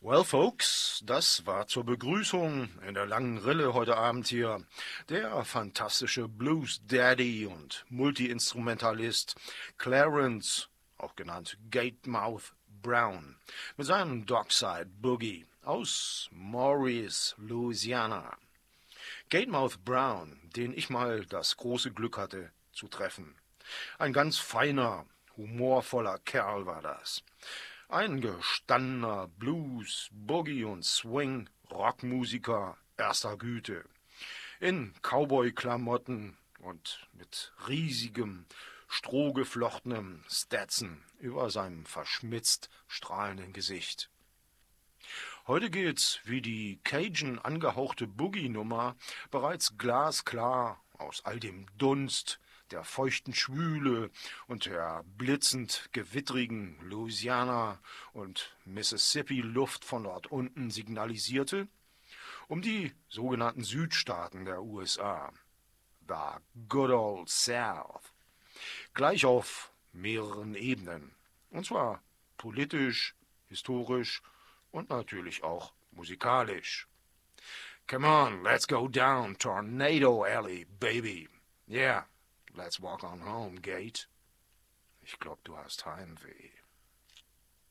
Well, folks, das war zur Begrüßung in der langen Rille heute Abend hier der fantastische Blues Daddy und Multi-Instrumentalist Clarence, auch genannt Gatemouth Brown, mit seinem Dockside Boogie aus Maurice, Louisiana. Gatemouth Brown, den ich mal das große Glück hatte zu treffen. Ein ganz feiner, humorvoller Kerl war das. Ein gestandener Blues, Boogie und Swing Rockmusiker erster Güte. In Cowboy-Klamotten und mit riesigem, strohgeflochtenem Stetson über seinem verschmitzt strahlenden Gesicht. Heute geht's, wie die Cajun angehauchte Boogie-Nummer, bereits glasklar aus all dem Dunst, der feuchten Schwüle und der blitzend gewittrigen Louisiana- und Mississippi-Luft von dort unten signalisierte, um die sogenannten Südstaaten der USA, the good old South, gleich auf mehreren Ebenen, und zwar politisch, historisch und natürlich auch musikalisch. Come on, let's go down Tornado Alley, baby. Yeah, let's walk on home, Gate. Ich glaub, du hast Heimweh.